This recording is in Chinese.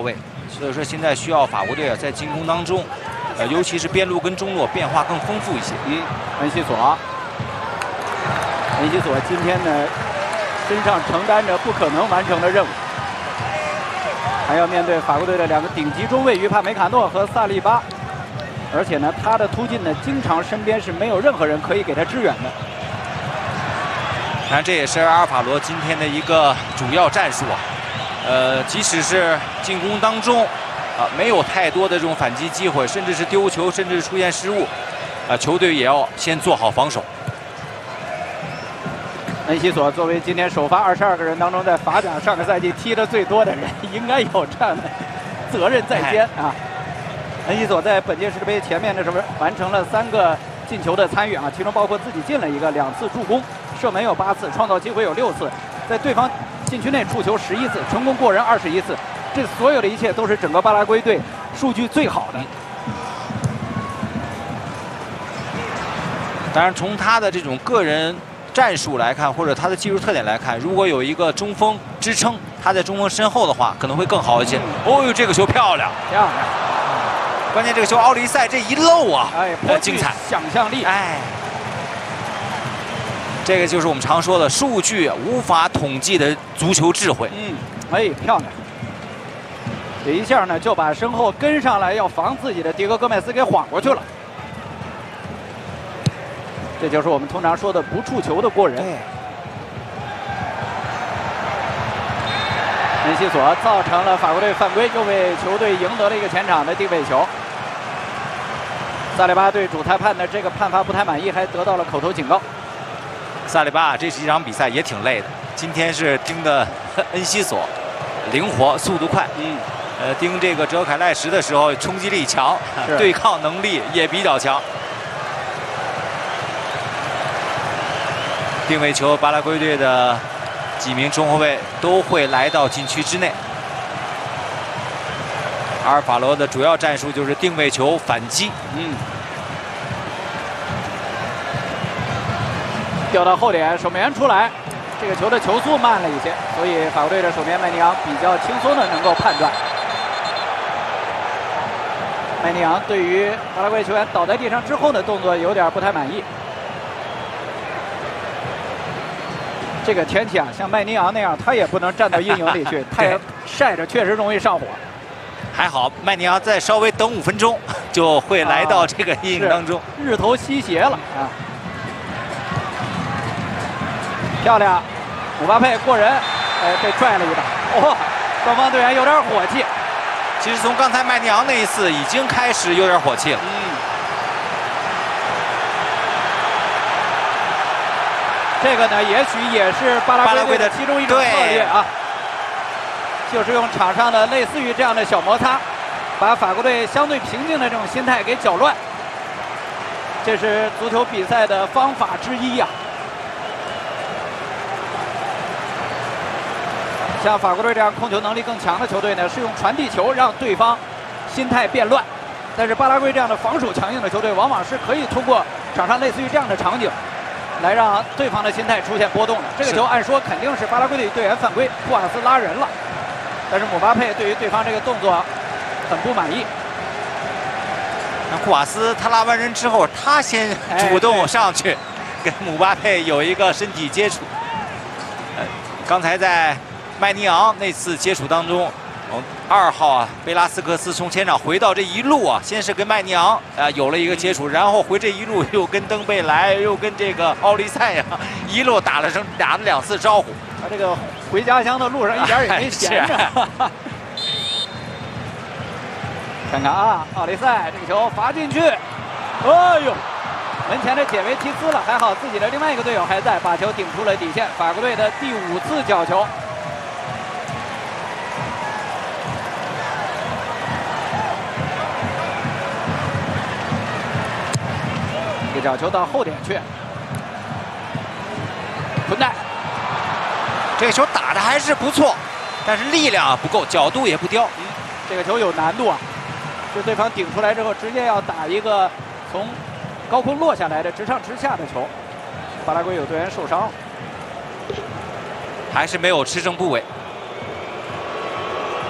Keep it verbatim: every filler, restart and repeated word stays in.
位，所以说现在需要法国队啊在进攻当中，呃，尤其是边路跟中路变化更丰富一些。 嗯，恩西索，恩西索今天呢身上承担着不可能完成的任务，还要面对法国队的两个顶级中卫于帕梅卡诺和萨利巴，而且呢他的突进呢经常身边是没有任何人可以给他支援的。 当然，这也是阿尔法罗今天的一个主要战术啊。呃，即使是进攻当中，啊、呃，没有太多的这种反击机会，甚至是丢球，甚至是出现失误，啊、呃，球队也要先做好防守。 恩西索作为今天首发二十二个人当中，在法甲上个赛季踢得最多的人，应该有这样的责任在肩啊。恩西索在本届世界杯前面的时候完成了三个进球的参与啊，其中包括自己进了一个，两次助攻。 射门有八次，创造机会有六次，在对方禁区内触球十一次，成功过人二十一次，这所有的一切都是整个巴拉圭队数据最好的。 当然，从他的这种个人战术来看，或者他的技术特点来看，如果有一个中锋支撑，他在中锋身后的话，可能会更好一些。嗯、哦呦，这个球漂亮， 漂亮！ 关键这个球奥利塞这一漏啊， 哎， 呃，精彩， 想象力， 哎。 这个就是我们常说的数据无法统计的足球智慧。 嗯，哎，漂亮！这一下呢，就把身后跟上来要防自己的迪戈·戈麦斯给晃过去了。这就是我们通常说的不触球的过人。恩西索造成了法国队犯规，又为球队赢得了一个前场的定位球。萨利巴对主裁判的这个判罚不太满意，还得到了口头警告。 萨利巴这是一场比赛也挺累的，今天是盯的恩西索，灵活、速度快。嗯，呃，盯这个哲凯赖什的时候，冲击力强，对抗能力也比较强。定位球，巴拉圭队的几名中后卫都会来到禁区之内。阿尔法罗的主要战术就是定位球反击。嗯。 掉到后点，守门员出来，这个球的球速慢了一些，所以法国队的守门员麦尼昂比较轻松的能够判断。麦尼昂对于巴拉圭球员倒在地上之后的动作有点不太满意。这个天气啊，像麦尼昂那样，他也不能站到阴影里去，太阳晒着确实容易上火。 还好麦尼昂再稍微等五分钟，就会来到这个阴影当中。 啊、日头西斜了啊！ 漂亮，姆巴佩过人，哎，被拽了一把。哇、哦，双方队员有点火气。 其实从刚才麦尼昂那一次已经开始有点火气了。嗯。 这个呢，也许也是巴拉圭队的其中一种策略啊，就是用场上的类似于这样的小摩擦，把法国队相对平静的这种心态给搅乱。这是足球比赛的方法之一呀、啊。 像法国队这样控球能力更强的球队呢，是用传递球让对方心态变乱；但是巴拉圭这样的防守强硬的球队，往往是可以通过场上类似于这样的场景，来让对方的心态出现波动的。这个球按说肯定是巴拉圭队队员犯规，库瓦斯拉人了，但是姆巴佩对于对方这个动作很不满意。 那库瓦斯他拉完人之后，他先主动上去，跟姆巴佩有一个身体接触。呃，刚才在 麦尼昂那次接触当中，哦，二号啊，贝拉斯克斯从前场回到这一路啊，先是跟麦尼昂啊、呃、有了一个接触，然后回这一路又跟登贝莱，又跟这个奥利塞呀、啊，一路打了声打了两次招呼。 他这个回家乡的路上一点也没闲着。哎、看看啊，奥利塞这个球罚进去，哎呦！ 门前的解围提斯了，还好自己的另外一个队友还在，把球顶出了底线。法国队的第五次角球，这个角球到后点去，混蛋， 这个球打的还是不错，但是力量不够，角度也不刁。 嗯，这个球有难度啊，就对方顶出来之后，直接要打一个从 高空落下来的直上直下的球，巴拉圭有队员受伤了， 还是没有吃正部位。